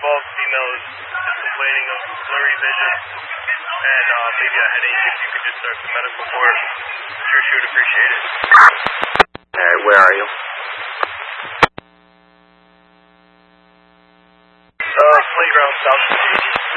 involved female is complaining of blurry vision and maybe a headache. If you could just start some medical support, sure she would appreciate it. Alright, where are you? Playground, South Street.